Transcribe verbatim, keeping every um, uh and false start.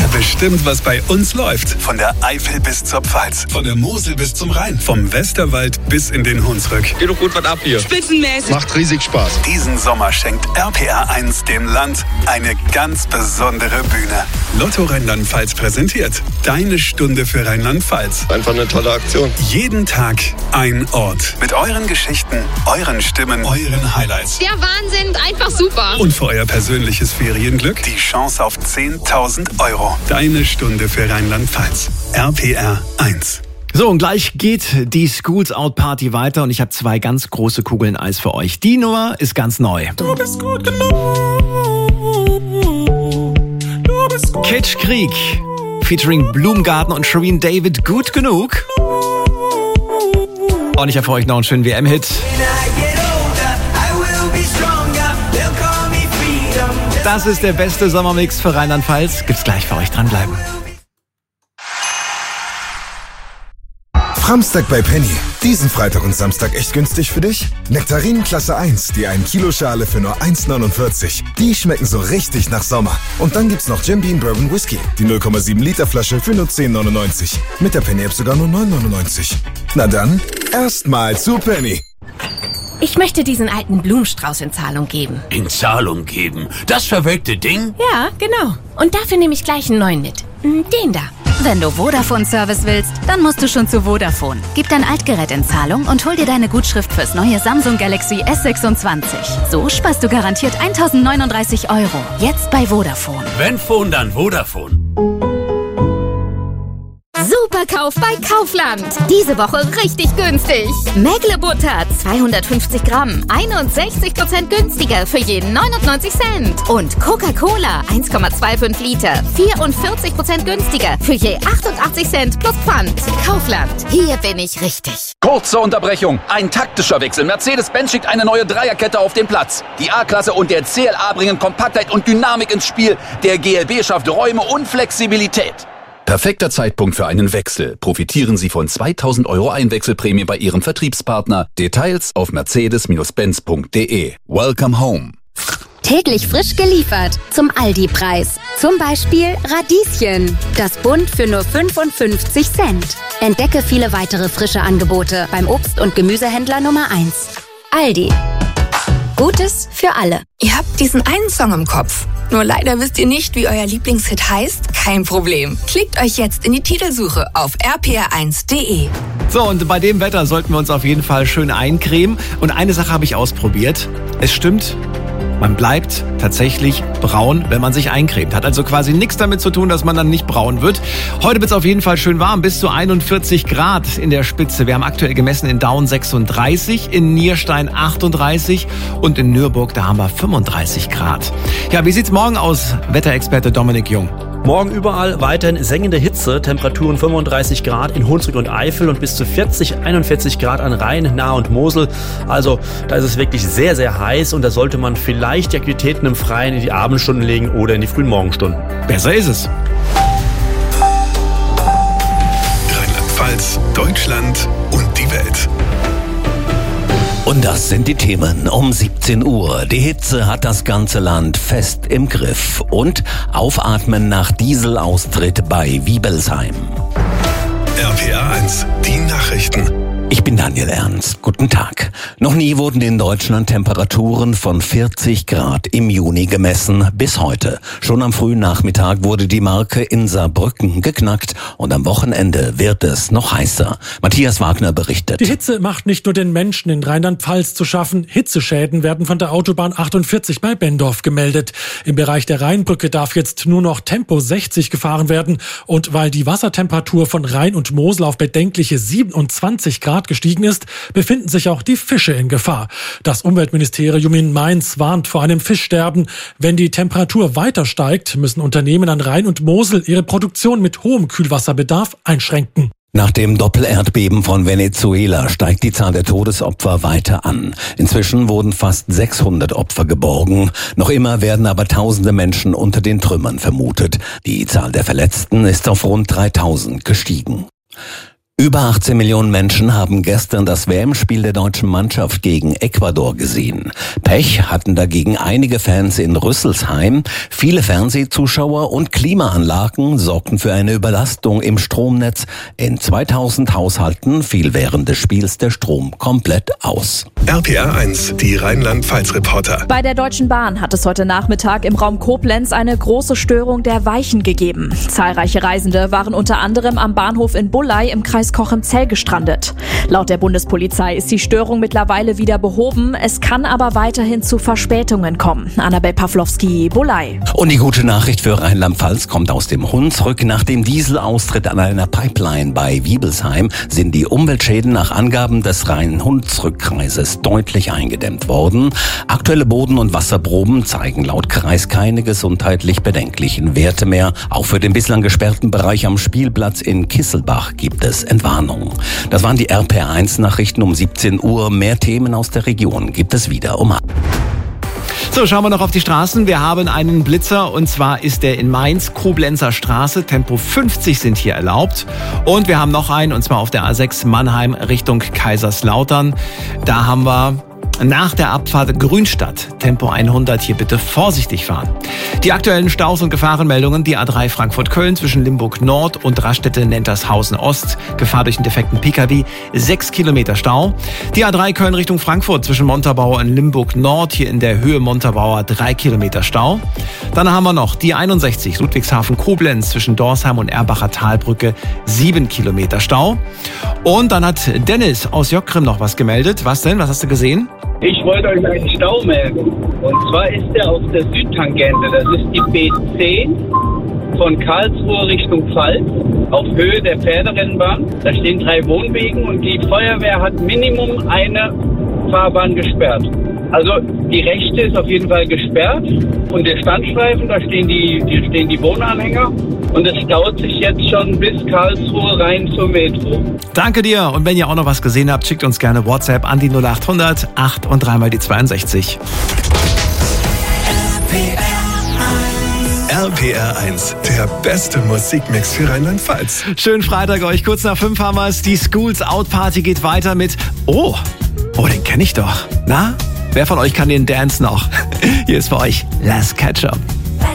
Bestimmt, was bei uns läuft. Von der Eifel bis zur Pfalz. Von der Mosel bis zum Rhein. Vom Westerwald bis in den Hunsrück. Geht doch gut was ab hier. Spitzenmäßig. Macht riesig Spaß. Diesen Sommer schenkt R P R eins dem Land eine ganz besondere Bühne. Lotto Rheinland-Pfalz präsentiert Deine Stunde für Rheinland-Pfalz. Einfach eine tolle Aktion. Jeden Tag ein Ort. Mit euren Geschichten, euren Stimmen, euren Highlights. Der Wahnsinn, einfach super. Und für euer persönliches Ferienglück die Chance auf zehntausend Euro. Deine Stunde für Rheinland-Pfalz. R P R eins. So, und gleich geht die Schools Out Party weiter und ich habe zwei ganz große Kugeln Eis für euch. Die Nummer ist ganz neu. Du bist gut genug. Du bist gut. Kitsch Krieg featuring Blumengarten und Shireen David, gut genug. Und ich habe für euch noch einen schönen W M-Hit. Das ist der beste Sommermix für Rheinland-Pfalz. Gibt's gleich für euch, dranbleiben. Samstag bei Penny. Diesen Freitag und Samstag echt günstig für dich? Nektarinen Klasse eins, die ein Kilo Schale für nur eins neunundvierzig. Die schmecken so richtig nach Sommer. Und dann gibt's noch Jim Beam Bourbon Whisky. Die null Komma sieben Liter Flasche für nur zehn neunundneunzig. Mit der Penny App sogar nur neun neunundneunzig. Na dann, erstmal zu Penny. Ich möchte diesen alten Blumenstrauß in Zahlung geben. In Zahlung geben? Das verwelkte Ding? Ja, genau. Und dafür nehme ich gleich einen neuen mit. Den da. Wenn du Vodafone-Service willst, dann musst du schon zu Vodafone. Gib dein Altgerät in Zahlung und hol dir deine Gutschrift fürs neue Samsung Galaxy S sechsundzwanzig. So sparst du garantiert eintausendneununddreißig Euro. Jetzt bei Vodafone. Wenn Phone, dann Vodafone. Superkauf bei Kaufland. Diese Woche richtig günstig. Mägle-Butter zweihundertfünfzig Gramm, einundsechzig Prozent günstiger für jeden neunundneunzig Cent. Und Coca-Cola eins Komma fünfundzwanzig Liter, vierundvierzig Prozent günstiger für je achtundachtzig Cent plus Pfand. Kaufland, hier bin ich richtig. Kurze Unterbrechung, ein taktischer Wechsel. Mercedes-Benz schickt eine neue Dreierkette auf den Platz. Die A-Klasse und der C L A bringen Kompaktheit und Dynamik ins Spiel. Der G L B schafft Räume und Flexibilität. Perfekter Zeitpunkt für einen Wechsel. Profitieren Sie von zweitausend Euro Einwechselprämie bei Ihrem Vertriebspartner. Details auf mercedes benz punkt de. Welcome home. Täglich frisch geliefert zum Aldi-Preis. Zum Beispiel Radieschen. Das Bund für nur fünfundfünfzig Cent. Entdecke viele weitere frische Angebote beim Obst- und Gemüsehändler Nummer eins. Aldi. Gutes für alle. Ihr habt diesen einen Song im Kopf. Nur leider wisst ihr nicht, wie euer Lieblingshit heißt? Kein Problem. Klickt euch jetzt in die Titelsuche auf r p r eins punkt de. So, und bei dem Wetter sollten wir uns auf jeden Fall schön eincremen. Und eine Sache habe ich ausprobiert. Es stimmt, man bleibt tatsächlich braun, wenn man sich eincremt. Hat also quasi nichts damit zu tun, dass man dann nicht braun wird. Heute wird es auf jeden Fall schön warm, bis zu einundvierzig Grad in der Spitze. Wir haben aktuell gemessen in Daun sechsunddreißig, in Nierstein achtunddreißig und in Nürburg, da haben wir fünfunddreißig Grad. Ja, wie sieht's morgen aus, Wetterexperte Dominik Jung? Morgen überall weiterhin sengende Hitze, Temperaturen fünfunddreißig Grad in Hunsrück und Eifel und bis zu vierzig, einundvierzig Grad an Rhein, Nahe und Mosel. Also da ist es wirklich sehr, sehr heiß und da sollte man vielleicht die Aktivitäten im Freien in die Abendstunden legen oder in die frühen Morgenstunden. Besser ist es. Rheinland-Pfalz, Deutschland und die Welt. Und das sind die Themen um siebzehn Uhr. Die Hitze hat das ganze Land fest im Griff. Und aufatmen nach Dieselaustritt bei Wiebelsheim. R P R eins, die Nachrichten. Ich bin Daniel Ernst. Guten Tag. Noch nie wurden in Deutschland Temperaturen von vierzig Grad im Juni gemessen, bis heute. Schon am frühen Nachmittag wurde die Marke in Saarbrücken geknackt und am Wochenende wird es noch heißer. Matthias Wagner berichtet. Die Hitze macht nicht nur den Menschen in Rheinland-Pfalz zu schaffen. Hitzeschäden werden von der Autobahn achtundvierzig bei Bendorf gemeldet. Im Bereich der Rheinbrücke darf jetzt nur noch Tempo sechzig gefahren werden. Und weil die Wassertemperatur von Rhein und Mosel auf bedenkliche siebenundzwanzig Grad gestiegen ist, befinden sich auch die Fische in Gefahr. Das Umweltministerium in Mainz warnt vor einem Fischsterben. Wenn die Temperatur weiter steigt, müssen Unternehmen an Rhein und Mosel ihre Produktion mit hohem Kühlwasserbedarf einschränken. Nach dem Doppelerdbeben von Venezuela steigt die Zahl der Todesopfer weiter an. Inzwischen wurden fast sechshundert Opfer geborgen. Noch immer werden aber tausende Menschen unter den Trümmern vermutet. Die Zahl der Verletzten ist auf rund dreitausend gestiegen. Über achtzehn Millionen Menschen haben gestern das W M-Spiel der deutschen Mannschaft gegen Ecuador gesehen. Pech hatten dagegen einige Fans in Rüsselsheim. Viele Fernsehzuschauer und Klimaanlagen sorgten für eine Überlastung im Stromnetz. In zweitausend Haushalten fiel während des Spiels der Strom komplett aus. R P R eins, die Rheinland-Pfalz-Reporter. Bei der Deutschen Bahn hat es heute Nachmittag im Raum Koblenz eine große Störung der Weichen gegeben. Zahlreiche Reisende waren unter anderem am Bahnhof in Bulley im Kreis Cochem-Zell gestrandet. Laut der Bundespolizei ist die Störung mittlerweile wieder behoben. Es kann aber weiterhin zu Verspätungen kommen. Annabel Pawlowski, Bulley. Und die gute Nachricht für Rheinland-Pfalz kommt aus dem Hunsrück. Nach dem Dieselaustritt an einer Pipeline bei Wiebelsheim sind die Umweltschäden nach Angaben des Rhein-Hunsrück-Kreises deutlich eingedämmt worden. Aktuelle Boden- und Wasserproben zeigen laut Kreis keine gesundheitlich bedenklichen Werte mehr. Auch für den bislang gesperrten Bereich am Spielplatz in Kisselbach gibt es Entwarnung. Das waren die R P R eins Nachrichten um siebzehn Uhr. Mehr Themen aus der Region gibt es wieder um. So, schauen wir noch auf die Straßen. Wir haben einen Blitzer und zwar ist der in Mainz, Koblenzer Straße. Tempo fünfzig sind hier erlaubt. Und wir haben noch einen und zwar auf der A sechs Mannheim Richtung Kaiserslautern. Da haben wir nach der Abfahrt Grünstadt, Tempo hundert, hier bitte vorsichtig fahren. Die aktuellen Staus und Gefahrenmeldungen, die A drei Frankfurt-Köln zwischen Limburg Nord und Raststätte-Nentershausen Ost, Gefahr durch einen defekten Pkw, sechs Kilometer Stau. Die A drei Köln Richtung Frankfurt zwischen Montabaur und Limburg Nord, hier in der Höhe Montabaur drei Kilometer Stau. Dann haben wir noch die einundsechzig Ludwigshafen-Koblenz zwischen Dorsheim und Erbacher Talbrücke, sieben Kilometer Stau. Und dann hat Dennis aus Jockgrim noch was gemeldet. Was denn? Was hast du gesehen? Ich wollte euch einen Stau melden. Und zwar ist der auf der Südtangente. Das ist die B zehn von Karlsruhe Richtung Pfalz auf Höhe der Pferderennbahn. Da stehen drei Wohnwegen und die Feuerwehr hat Minimum eine Fahrbahn gesperrt. Also die rechte ist auf jeden Fall gesperrt und der Standstreifen, da stehen die, die stehen die Wohnanhänger und es staut sich jetzt schon bis Karlsruhe rein zur Metro. Danke dir und wenn ihr auch noch was gesehen habt, schickt uns gerne WhatsApp an die null acht hundert acht und dreimal die zweiundsechzig. R P R eins, der beste Musikmix für Rheinland-Pfalz. Schönen Freitag euch, kurz nach fünf haben wir es. Die Schools Out Party geht weiter mit Oh, oh, den kenne ich doch. Na? Wer von euch kann den Dance noch? Hier ist für euch Last Ketchup.